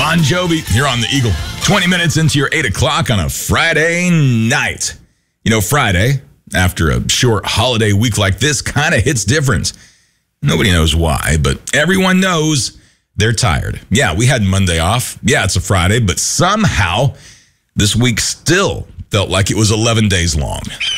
Bon Jovi here on the Eagle. 20 minutes into your 8 o'clock on a Friday night. You know, Friday, after a short holiday week like this, kind of hits different. Nobody knows why, but everyone knows they're tired. Yeah, we had Monday off. Yeah, it's a Friday, but somehow this week still felt like it was 11 days long.